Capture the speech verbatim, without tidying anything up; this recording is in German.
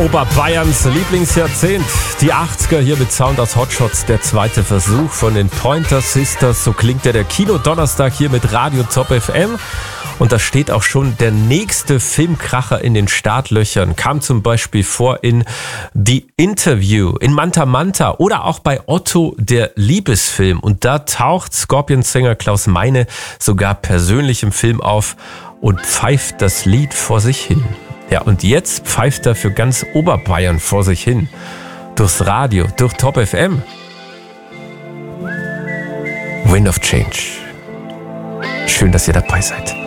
Oberbayerns Lieblingsjahrzehnt. Die achtziger hier mit Sound aus Hotshots. Der zweite Versuch von den Pointer Sisters. So klingt ja der Kino-Donnerstag hier mit Radio Top F M. Und da steht auch schon der nächste Filmkracher in den Startlöchern. Kam zum Beispiel vor in The Interview, in Manta Manta oder auch bei Otto, der Liebesfilm. Und da taucht Scorpions-Sänger Klaus Meine sogar persönlich im Film auf und pfeift das Lied vor sich hin. Ja, und jetzt pfeift er für ganz Oberbayern vor sich hin. Durchs Radio, durch Top F M. Wind of Change. Schön, dass ihr dabei seid.